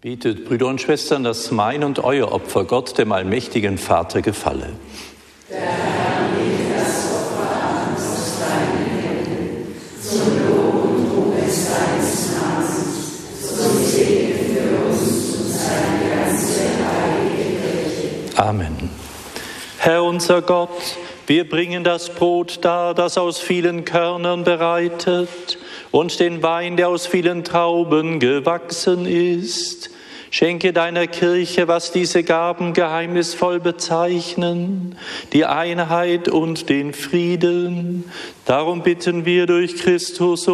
Betet, Brüder und Schwestern, dass mein und euer Opfer Gott, dem allmächtigen Vater, gefalle. Der Herr legt das Opfer an aus deinen Händen, zum Lob und Ruhm seines Namens, zum Segen für uns und seine ganze heilige Kirche. Amen. Herr unser Gott, wir bringen das Brot dar, das aus vielen Körnern bereitet, und den Wein, der aus vielen Trauben gewachsen ist. Schenke deiner Kirche, was diese Gaben geheimnisvoll bezeichnen, die Einheit und den Frieden. Darum bitten wir durch Christus,